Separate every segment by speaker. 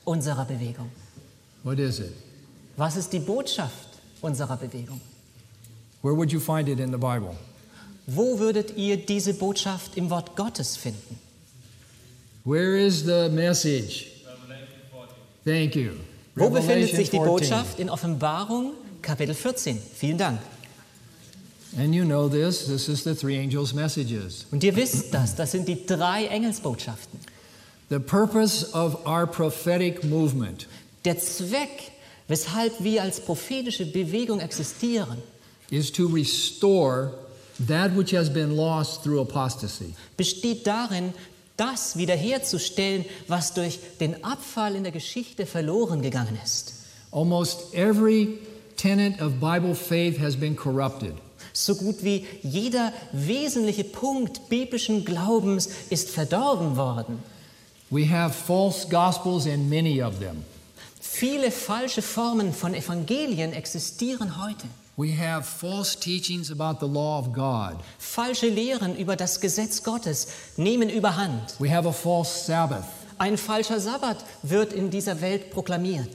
Speaker 1: unserer Bewegung?
Speaker 2: What is it?
Speaker 1: Was ist die Botschaft unserer Bewegung?
Speaker 2: Where would you find it in the Bible?
Speaker 1: Wo würdet ihr diese Botschaft im Wort Gottes finden?
Speaker 2: Where is the message? Thank you.
Speaker 1: Wo befindet sich die
Speaker 2: 14.
Speaker 1: Botschaft? In Offenbarung, Kapitel 14. Vielen Dank.
Speaker 2: And you know this is the three angels' messages.
Speaker 1: Und ihr wisst das sind die 3 Engelsbotschaften.
Speaker 2: The purpose of our prophetic movement
Speaker 1: Der Zweck, weshalb wir als prophetische Bewegung existieren,
Speaker 2: is to restore that which has been lost through apostasy.
Speaker 1: besteht darin, das wiederherzustellen, was durch den Abfall in der Geschichte verloren gegangen ist.
Speaker 2: Almost every tenet of Bible faith has been corrupted.
Speaker 1: So gut wie jeder wesentliche Punkt biblischen Glaubens ist verdorben worden.
Speaker 2: We have false gospels and many of them.
Speaker 1: Viele falsche Formen von Evangelien existieren heute.
Speaker 2: We have false teachings about the law of God.
Speaker 1: Falsche Lehren über das Gesetz Gottes nehmen überhand.
Speaker 2: We have a false Sabbath.
Speaker 1: Ein falscher Sabbat wird in dieser Welt proklamiert.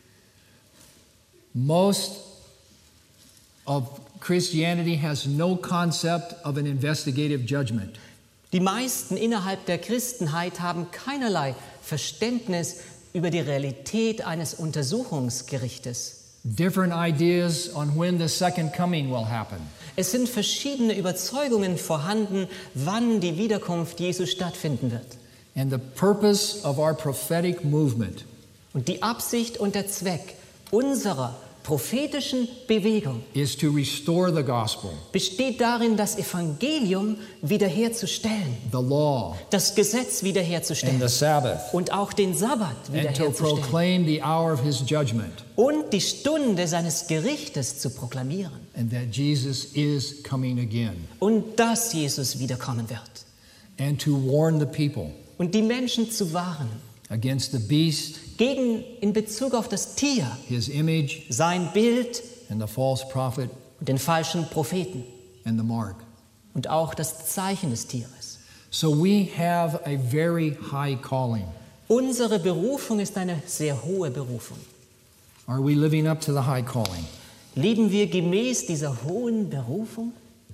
Speaker 2: Most of Christianity has no concept of an investigative judgment.
Speaker 1: Die meisten innerhalb der Christenheit haben keinerlei Verständnis über die Realität eines Untersuchungsgerichtes.
Speaker 2: Different ideas on when the second coming will happen.
Speaker 1: Es sind verschiedene Überzeugungen vorhanden, wann die Wiederkunft Jesu stattfinden wird.
Speaker 2: And the purpose of our prophetic movement
Speaker 1: Und die Absicht und der Zweck unserer prophetischen Bewegung
Speaker 2: is to restore the gospel,
Speaker 1: besteht darin, das Evangelium wiederherzustellen,
Speaker 2: the law,
Speaker 1: das Gesetz
Speaker 2: and
Speaker 1: wiederherzustellen
Speaker 2: the Sabbath,
Speaker 1: und auch den Sabbat
Speaker 2: and to
Speaker 1: wiederherzustellen
Speaker 2: proclaim the hour of his judgment,
Speaker 1: und die Stunde seines Gerichtes zu proklamieren
Speaker 2: and that Jesus is coming again,
Speaker 1: und dass Jesus wiederkommen wird
Speaker 2: and to warn the people
Speaker 1: und die Menschen zu warnen
Speaker 2: against the beast,
Speaker 1: gegen in Bezug auf das Tier,
Speaker 2: his image,
Speaker 1: sein Bild
Speaker 2: and the false prophet,
Speaker 1: und den falschen Propheten
Speaker 2: and the mark.
Speaker 1: und auch das Zeichen des Tieres.
Speaker 2: So we have a very high calling.
Speaker 1: Unsere Berufung ist eine sehr hohe Berufung.
Speaker 2: Are we living up to the high calling?
Speaker 1: Leben wir gemäß dieser hohen Berufung?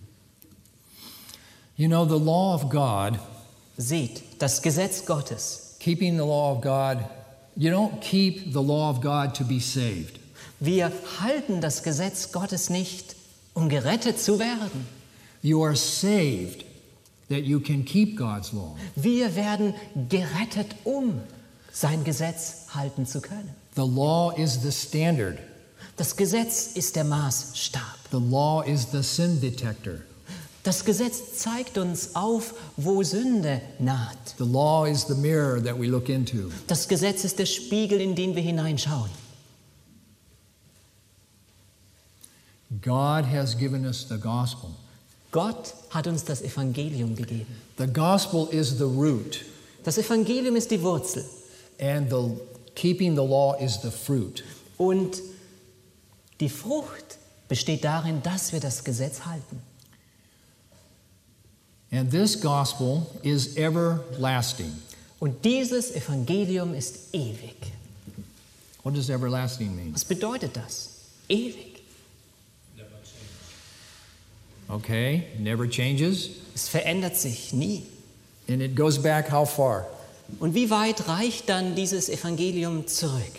Speaker 2: You know, the law of God,
Speaker 1: Seht, das Gesetz Gottes.
Speaker 2: keeping the law of God, you don't keep the law of God to be saved.
Speaker 1: Wir halten das Gesetz Gottes nicht, um gerettet zu werden.
Speaker 2: You are saved that you can keep God's law.
Speaker 1: Wir werden gerettet, um sein Gesetz halten zu können.
Speaker 2: The law is the standard.
Speaker 1: Das Gesetz ist der Maßstab.
Speaker 2: The law is the sin detector.
Speaker 1: Das Gesetz zeigt uns auf, wo Sünde naht.
Speaker 2: The law is the mirror that we look into.
Speaker 1: Das Gesetz ist der Spiegel, in den wir hineinschauen.
Speaker 2: God has given us the gospel.
Speaker 1: Gott hat uns das Evangelium gegeben.
Speaker 2: The gospel is the root,
Speaker 1: Das Evangelium ist die Wurzel
Speaker 2: and the keeping the law is the fruit.
Speaker 1: und die Frucht besteht darin, dass wir das Gesetz halten.
Speaker 2: And this gospel is everlasting.
Speaker 1: Und dieses Evangelium ist ewig.
Speaker 2: What does everlasting mean?
Speaker 1: Was bedeutet das? Ewig.
Speaker 2: Okay, never changes.
Speaker 1: Es verändert sich nie.
Speaker 2: And it goes back how far?
Speaker 1: Und wie weit reicht dann dieses Evangelium zurück?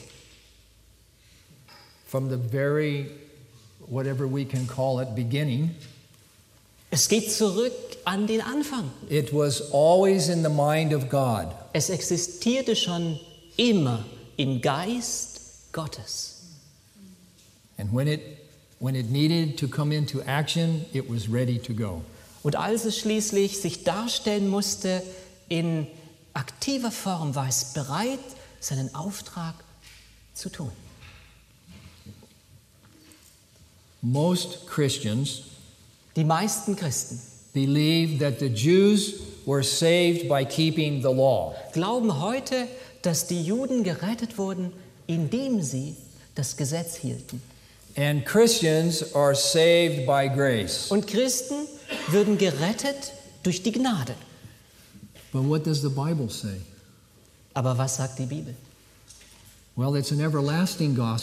Speaker 2: From the very, whatever we can call it, beginning.
Speaker 1: Es geht zurück an den Anfang.
Speaker 2: It was always in the mind of God.
Speaker 1: Es existierte schon immer im Geist Gottes.
Speaker 2: And when it needed to come into action, it was ready to go.
Speaker 1: Und als es schließlich sich darstellen musste in aktiver Form, war es bereit, seinen Auftrag zu tun.
Speaker 2: Most Christians
Speaker 1: Die meisten Christen
Speaker 2: believe that the Jews were saved by keeping the law.
Speaker 1: glauben heute, dass die Juden gerettet wurden, indem sie das Gesetz hielten.
Speaker 2: And Christians are saved by grace.
Speaker 1: Und Christen würden gerettet durch die Gnade.
Speaker 2: But what does the Bible say?
Speaker 1: Aber was sagt die Bibel?
Speaker 2: Well, it's an everlasting gospel.